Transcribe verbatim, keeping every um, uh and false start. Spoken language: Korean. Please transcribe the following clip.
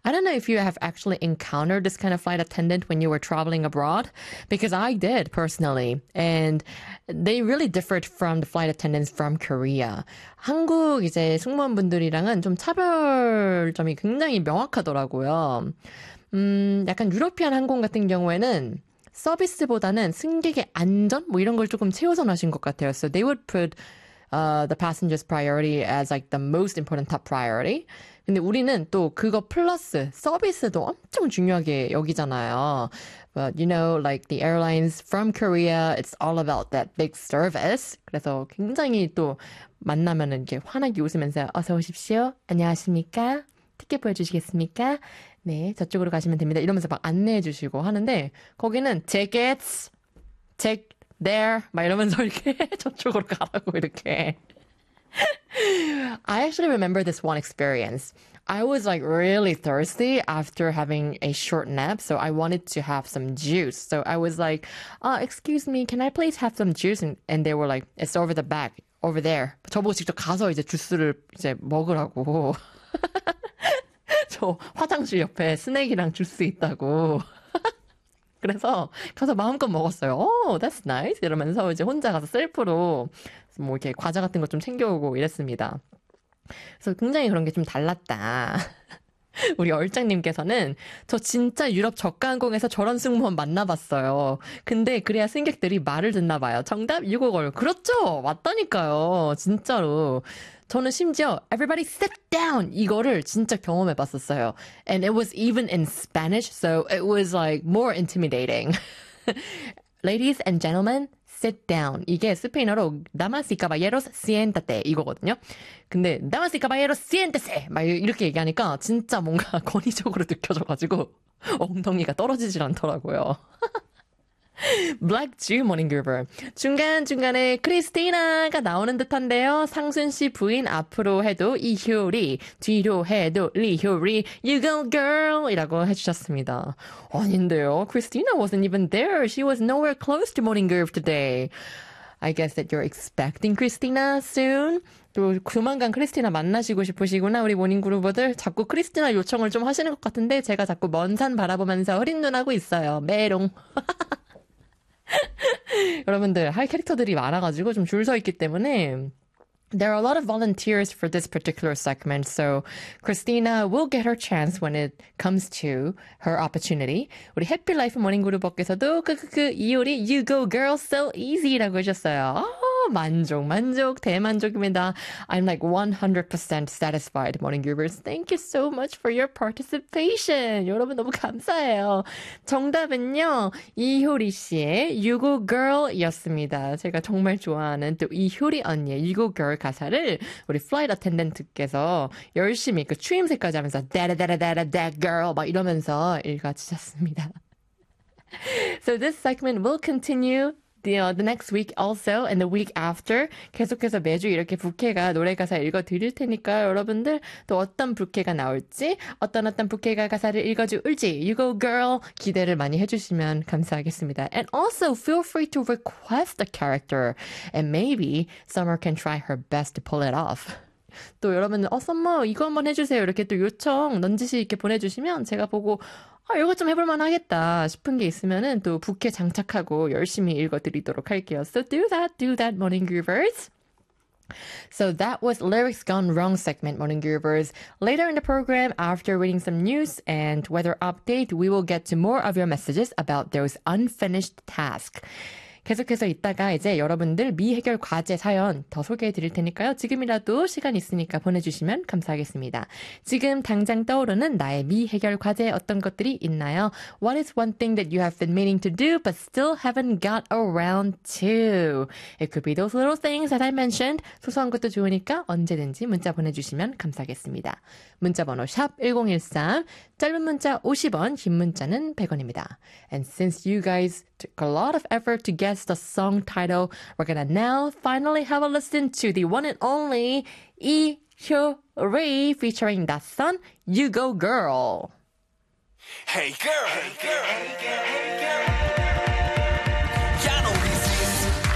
I don't know if you have actually encountered this kind of flight attendant when you were traveling abroad, because I did personally. And they really differed from the flight attendants from Korea. 한국 이제 승무원분들이랑은 좀 차별점이 굉장히 명확하더라고요. 음, 약간 유러피안 항공 같은 경우에는 서비스보다는 승객의 안전 뭐 이런 걸 조금 최우선하신 것 같아요. So they would put uh, the passengers priority as like the most important top priority. 근데 우리는 또 그거 플러스 서비스도 엄청 중요하게 여기잖아요. But you know, like the airlines from Korea, it's all about that big service. 그래서 굉장히 또 만나면은 이렇게 환하게 웃으면서 어서 오십시오. 안녕하십니까? 티켓 보여주시겠습니까? 네, 저쪽으로 가시면 됩니다. 이러면서 막 안내해 주시고 하는데 거기는 tickets, take there 막 이러면서 이렇게 저쪽으로 가라고 이렇게. I actually remember this one experience. I was like really thirsty after having a short nap, so I wanted to have some juice. So I was like, uh, excuse me, can I please have some juice? And, and they were like, it's over the back, over there. 저보고 직접 가서 이제 주스를 이제 먹으라고. 저 화장실 옆에 스낵이랑 주스 있다고. 그래서 가서 마음껏 먹었어요. Oh, that's nice. 이러면서 이제 혼자 가서 셀프로 뭐 이렇게 과자 같은 거 좀 챙겨오고 이랬습니다. 그래서 굉장히 그런 게 좀 달랐다. 우리 얼짱님께서는 저 진짜 유럽 저가항공에서 저런 승무원 만나봤어요. 근데 그래야 승객들이 말을 듣나 봐요. 정답 유고걸. 그렇죠. 맞다니까요. 진짜로. 저는 심지어 everybody sit down 이거를 진짜 경험해봤었어요. And it was even in Spanish, so it was like more intimidating. Ladies and gentlemen, sit down. 이게 스페인어로 damas y caballeros, siéntate 이거거든요. 근데 damas y caballeros, siéntese 막 이렇게 얘기하니까 진짜 뭔가 권위적으로 느껴져가지고 엉덩이가 떨어지질 않더라고요. Black Jew Morning Groover. 중간중간에 크리스티나가 나오는 듯한데요. 상순 씨 부인 앞으로 해도 이효리, 뒤로 해도 리효리, You go girl 이라고 해주셨습니다. 아닌데요. Christina wasn't even there. She was nowhere close to Morning Groove today. I guess that you're expecting Christina soon. 또 조만간 크리스티나 만나시고 싶으시구나. 우리 모닝그루버들 자꾸 크리스티나 요청을 좀 하시는 것 같은데 제가 자꾸 먼 산 바라보면서 흐린 눈 하고 있어요. 메롱. 여러분들 할 캐릭터들이 많아가지고 좀 줄 서 있기 때문에 there are a lot of volunteers for this particular segment, so Christina will get her chance when it comes to her opportunity. 우리 해피라이프 모닝그룹버께서도 크크크 이효리 You go girl so easy라고 해주셨어요. 아, 만족 만족 대만족입니다. I'm like one hundred percent satisfied 모닝그룹ers. Thank you so much for your participation. 여러분 너무 감사해요. 정답은요 이효리 씨의 You go girl이었습니다. 제가 정말 좋아하는 또 이효리 언니의 You go girl 가사를 우리 플라이트 어텐던트께서 열심히 그 추임새까지 하면서 다다다다다 that girl 막 이러면서 읽어주셨습니다. So this segment will continue the, uh, the next week also and the week after. 계속해서 매주 이렇게 부캐가 노래 가사 읽어드릴 테니까요. 여러분들 또 어떤 부캐가 나올지 어떤 어떤 부캐가 가사를 읽어줄지 You go girl 기대를 많이 해주시면 감사하겠습니다. And also feel free to request a character and maybe Summer can try her best to pull it off. 또 여러분들 어 썸머 이거 한번 해주세요 이렇게 또 요청 넌지시 있게 보내주시면 제가 보고 아 이거 좀 해볼만 하겠다 싶은 게 있으면은 또 부캐 장착하고 열심히 읽어드리도록 할게요. So do that, do that, Morning Groovers. So that was Lyrics Gone Wrong segment, Morning Groovers. Later in the program, after reading some news and weather update, we will get to more of your messages about those unfinished tasks. 계속해서 이따가 이제 여러분들 미해결 과제 사연 더 소개해 드릴 테니까요. 지금이라도 시간 있으니까 보내주시면 감사하겠습니다. 지금 당장 떠오르는 나의 미해결 과제 어떤 것들이 있나요? What is one thing that you have been meaning to do but still haven't got around to? It could be those little things that I mentioned. 소소한 것도 좋으니까 언제든지 문자 보내주시면 감사하겠습니다. 문자번호 샵 일공일삼, 짧은 문자 오십 원, 긴 문자는 백 원입니다. And since you guys took a lot of effort to guess the song title, we're gonna now finally have a listen to the one and only Lee Hyo-ri featuring Dasun, You Go Girl. Hey girl, hey girl, hey girl, hey girl.